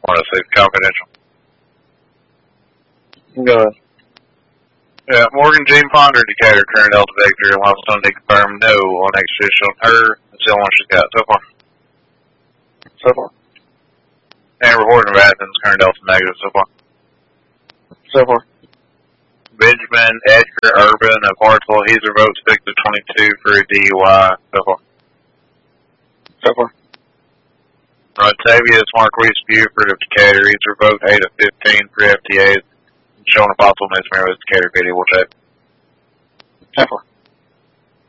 106, confidential. Go ahead. Yeah, Morgan Jean Ponder, Decatur, current Delta Victor, and Wildstone to confirm no on extradition on her. That's the only one she's got so far. So far. And reporting of Athens, current Delta negative so far. So far. Benjamin Edgar Urban of Hartsville, he's revoked 6 of 22 for a DUI so far. So far. Octavius Marquise Buford of Decatur, he's revoked 8 of 15 for FTAs. Showing a possible misdemeanor with Decatur video, we'll check. So far.